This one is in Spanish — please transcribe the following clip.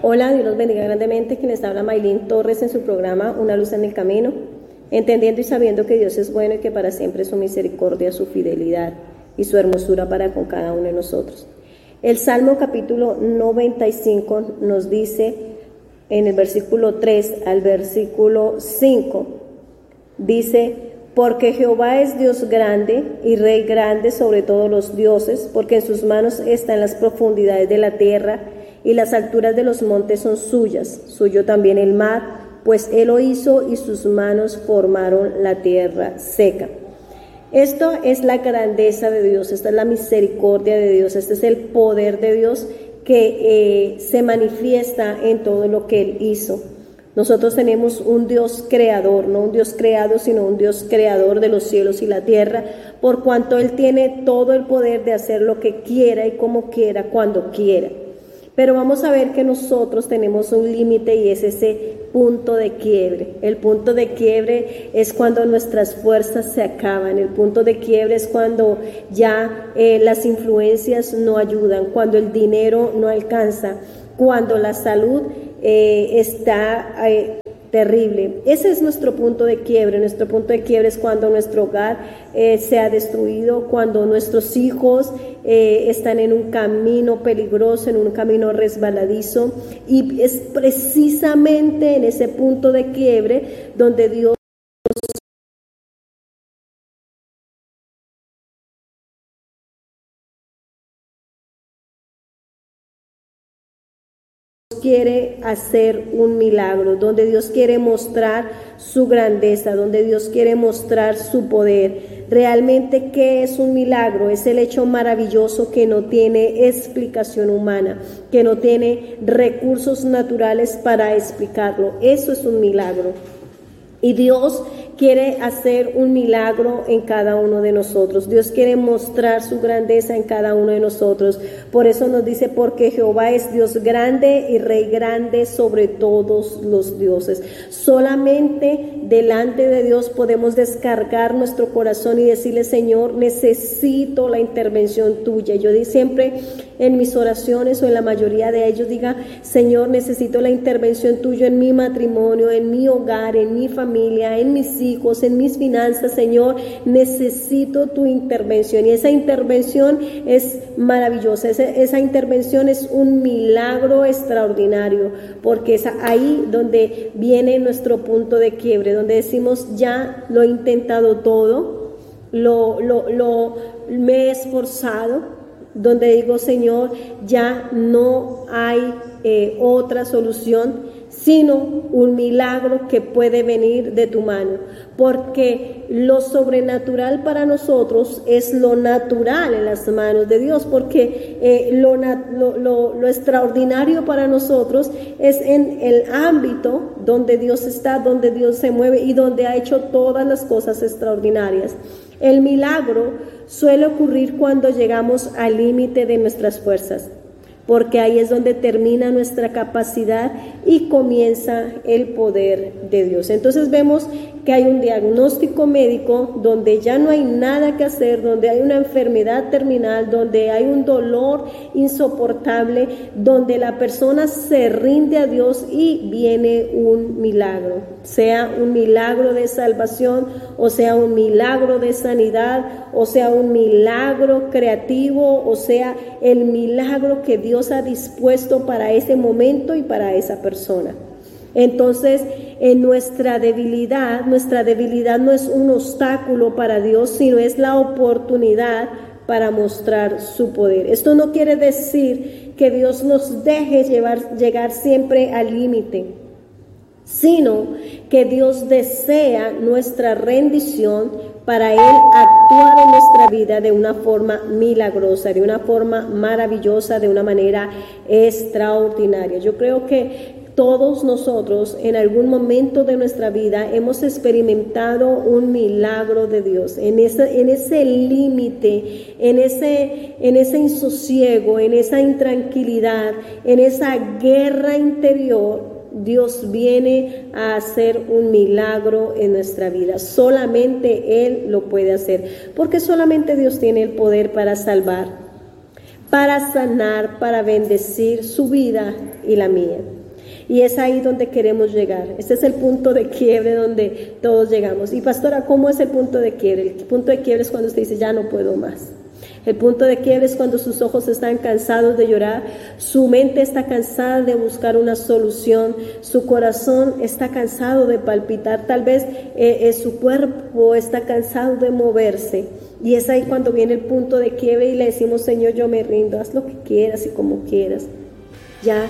Hola, Dios los bendiga grandemente. Quien les habla, Maylin Torres, en su programa Una luz en el camino, entendiendo y sabiendo que Dios es bueno y que para siempre es su misericordia, su fidelidad y su hermosura para con cada uno de nosotros. El Salmo capítulo 95 nos dice en el versículo 3 al versículo 5, dice: porque Jehová es Dios grande y Rey grande sobre todos los dioses, porque en sus manos están las profundidades de la tierra, y las alturas de los montes son suyas, suyo también el mar, pues él lo hizo y sus manos formaron la tierra seca. Esto es la grandeza de Dios, esta es la misericordia de Dios, este es el poder de Dios que se manifiesta en todo lo que él hizo. Nosotros tenemos un Dios creador, no un Dios creado, sino un Dios creador de los cielos y la tierra, por cuanto él tiene todo el poder de hacer lo que quiera y como quiera, cuando quiera. Pero vamos a ver que nosotros tenemos un límite y es ese punto de quiebre. El punto de quiebre es cuando nuestras fuerzas se acaban. El punto de quiebre es cuando ya las influencias no ayudan, cuando el dinero no alcanza, cuando la salud está terrible. Ese es nuestro punto de quiebre. Nuestro punto de quiebre es cuando nuestro hogar se ha destruido, cuando nuestros hijos están en un camino peligroso, en un camino resbaladizo, y es precisamente en ese punto de quiebre donde Dios quiere hacer un milagro, donde Dios quiere mostrar su grandeza, donde Dios quiere mostrar su poder. Realmente, ¿qué es un milagro? Es el hecho maravilloso que no tiene explicación humana, que no tiene recursos naturales para explicarlo. Eso es un milagro. Y Dios quiere hacer un milagro en cada uno de nosotros. Dios quiere mostrar su grandeza en cada uno de nosotros. Por eso nos dice: porque Jehová es Dios grande y Rey grande sobre todos los dioses. Solamente delante de Dios podemos descargar nuestro corazón y decirle: Señor, necesito la intervención tuya. Yo siempre en mis oraciones, o en la mayoría de ellos, diga: Señor, necesito la intervención tuya en mi matrimonio, en mi hogar, en mi familia, en mis hijos, en mis finanzas. Señor, necesito tu intervención. Y esa intervención es maravillosa, esa intervención es un milagro extraordinario, porque es ahí donde viene nuestro punto de quiebre, donde decimos: ya lo he intentado todo, me he esforzado, donde digo: Señor, ya no hay otra solución sino un milagro que puede venir de tu mano, porque lo sobrenatural para nosotros es lo natural en las manos de Dios, porque lo extraordinario para nosotros es en el ámbito donde Dios está, donde Dios se mueve y donde ha hecho todas las cosas extraordinarias. El milagro suele ocurrir cuando llegamos al límite de nuestras fuerzas, porque ahí es donde termina nuestra capacidad y comienza el poder de Dios. Entonces vemos que hay un diagnóstico médico donde ya no hay nada que hacer, donde hay una enfermedad terminal, donde hay un dolor insoportable, donde la persona se rinde a Dios y viene un milagro, sea un milagro de salvación, o sea un milagro de sanidad, o sea un milagro creativo, o sea el milagro que Dios ha dispuesto para ese momento y para esa persona. Entonces, en nuestra debilidad no es un obstáculo para Dios, sino es la oportunidad para mostrar su poder. Esto no quiere decir que Dios nos deje llegar siempre al límite, sino que Dios desea nuestra rendición para Él actuar en nuestra vida de una forma milagrosa, de una forma maravillosa, de una manera extraordinaria. Yo creo que todos nosotros en algún momento de nuestra vida hemos experimentado un milagro de Dios, en ese límite, en ese insosiego, en esa intranquilidad, en esa guerra interior. Dios viene a hacer un milagro en nuestra vida. Solamente Él lo puede hacer, porque solamente Dios tiene el poder para salvar. para sanar, para bendecir su vida y la mía. Y es ahí donde queremos llegar. Este es el punto de quiebre donde todos llegamos. Y pastora, ¿cómo es el punto de quiebre? El punto de quiebre es cuando usted dice, ya no puedo más. El punto de quiebre es cuando sus ojos están cansados de llorar, su mente está cansada de buscar una solución, su corazón está cansado de palpitar, tal vez su cuerpo está cansado de moverse. Y es ahí cuando viene el punto de quiebre y le decimos, Señor, yo me rindo, haz lo que quieras y como quieras. Ya